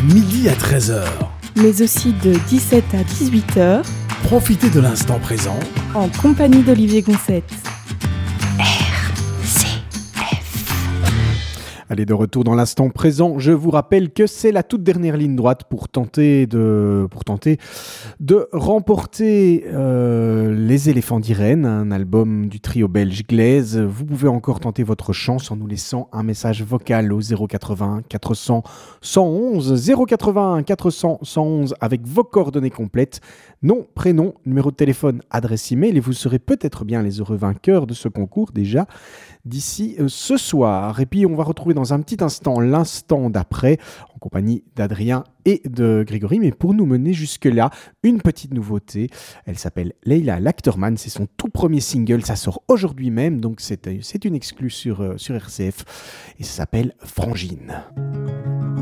midi à 13h. Mais aussi de 17 à 18h. Profitez de l'instant présent en compagnie d'Olivier Gonçette. Allez, de retour dans l'instant présent, je vous rappelle que c'est la toute dernière ligne droite pour tenter de remporter Les Éléphants d'Irène, un album du trio belge Glaise. Vous pouvez encore tenter votre chance en nous laissant un message vocal au 081 400 111 081 400 111 avec vos coordonnées complètes, nom, prénom, numéro de téléphone, adresse email, et vous serez peut-être bien les heureux vainqueurs de ce concours déjà d'ici ce soir. Et puis on va retrouver dans un petit instant l'instant d'après en compagnie d'Adrien et de Grégory, mais pour nous mener jusque-là, une petite nouveauté. Elle s'appelle Leila Lachterman, c'est son tout premier single, ça sort aujourd'hui même, donc c'est une exclue sur RCF, et ça s'appelle Frangine.